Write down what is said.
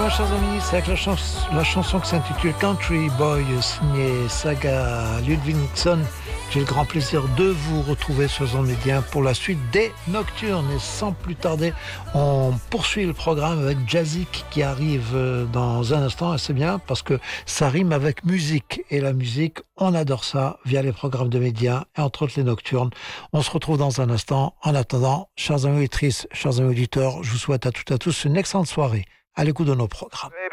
Voilà, chers amis, c'est avec la chanson qui s'intitule Country Boy, signée Saga Ludvigsson. J'ai le grand plaisir de vous retrouver sur Zone Média pour la suite des Nocturnes. Et sans plus tarder, on poursuit le programme avec Jazzik qui arrive dans un instant. Et c'est bien parce que ça rime avec musique. Et la musique, on adore ça via les programmes de médias et entre autres les Nocturnes. On se retrouve dans un instant. En attendant, chers amis auditrices, chers amis auditeurs, je vous souhaite à toutes et à tous une excellente soirée à l'écoute de nos programmes.